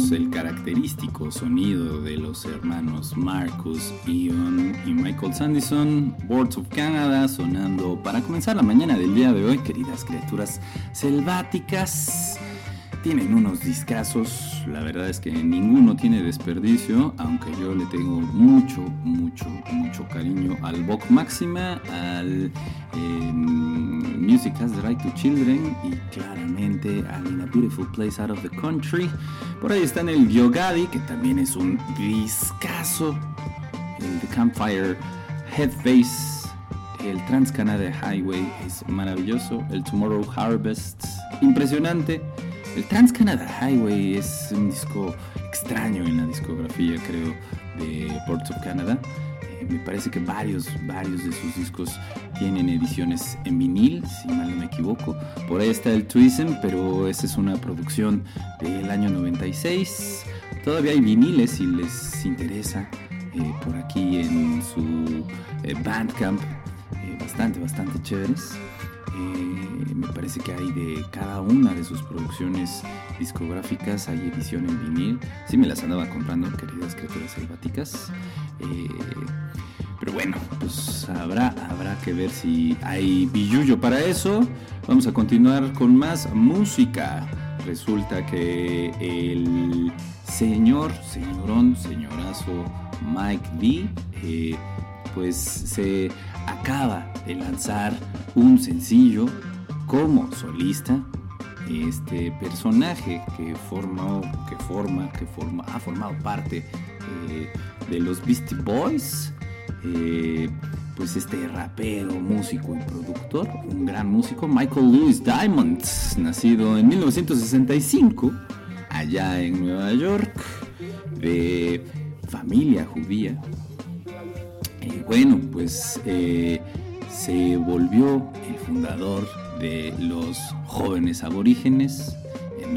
escuchamos el característico sonido de los hermanos Marcus Ian y Michael Sandison, Boards of Canada, sonando para comenzar la mañana del día de hoy, queridas criaturas selváticas. Tienen unos discazos, la verdad es que ninguno tiene desperdicio, aunque yo le tengo mucho cariño al Vox Máxima, al Music Has the Right to Children y claramente al In a Beautiful Place Out of the Country. Por ahí está en el Gyogadi, que también es un discazo, el The Campfire Headface, el Trans-Canada Highway es maravilloso, el Tomorrow Harvest, impresionante. El Trans-Canada Highway es un disco extraño en la discografía, creo, de Boards of Canada. Me parece que varios de sus discos tienen ediciones en vinil, si mal no me equivoco. Por ahí está el Twism, pero esa es una producción del año 96. Todavía hay viniles si les interesa, por aquí en su Bandcamp, bastante chéveres. Me parece que hay de cada una de sus producciones discográficas, hay edición en vinil. Sí me las andaba comprando, queridas criaturas selváticas. Pero bueno, pues habrá que ver si hay billullo para eso. Vamos a continuar con más música. Resulta que el señorazo Mike D, pues se acaba de lanzar un sencillo como solista. Este personaje que ha formado parte de los Beastie Boys, pues este rapero, músico y productor, un gran músico, Michael Louis Diamond, nacido en 1965 allá en Nueva York, de familia judía. Bueno, pues se volvió el fundador de los Jóvenes Aborígenes en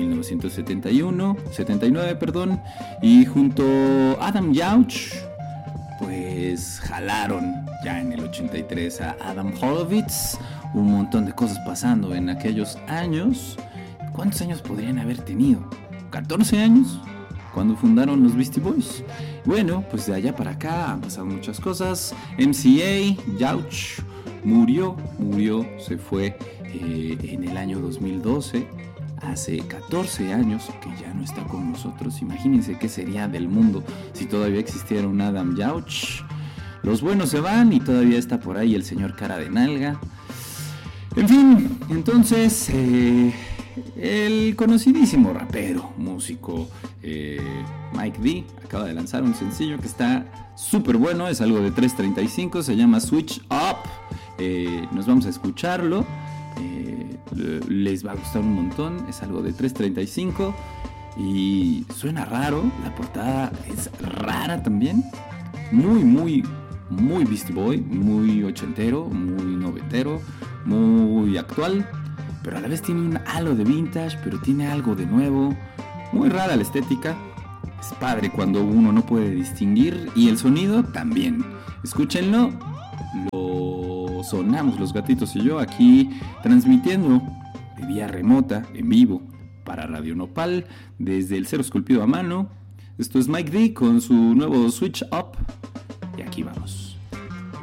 1979, y junto a Adam Yauch, pues jalaron ya en el 83 a Adam Horovitz. Un montón de cosas pasando en aquellos años. ¿Cuántos años podrían haber tenido? ¿14 años? Cuando fundaron los Beastie Boys. Bueno, pues de allá para acá han pasado muchas cosas. MCA, Yauch, murió, se fue en el año 2012, hace 14 años que ya no está con nosotros. Imagínense qué sería del mundo si todavía existiera un Adam Yauch. Los buenos se van y todavía está por ahí el señor Cara de Nalga. En fin, entonces el conocidísimo rapero, músico Mike D acaba de lanzar un sencillo que está súper bueno, es algo de 3:35, se llama Switch Up. Nos vamos a escucharlo, les va a gustar un montón, es algo de 3:35 y suena raro, la portada es rara también, muy Beastie Boy, muy ochentero, muy noventero, muy actual, pero a la vez tiene un halo de vintage, pero tiene algo de nuevo, muy rara la estética. Es padre cuando uno no puede distinguir, y el sonido también. Escúchenlo, lo sonamos los gatitos y yo aquí transmitiendo de vía remota, en vivo, para Radio Nopal, desde el Cero Esculpido a Mano. Esto es Mike D con su nuevo Switch Up, y aquí vamos.